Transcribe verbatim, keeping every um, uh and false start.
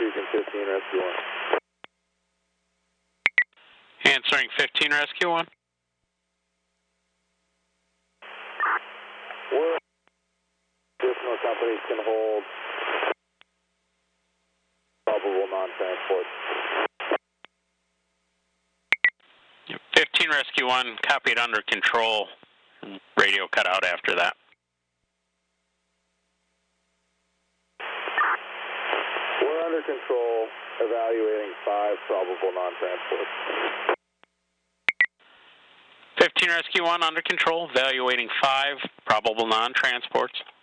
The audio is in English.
Speaking fifteen, Rescue one. Answering fifteen, Rescue one. We're additional companies can hold probable non-transport. fifteen, Rescue one, copied under control. Radio cut out after that. We're under control, evaluating five probable non-transports. fifteen, Rescue one, under control, evaluating five probable non-transports.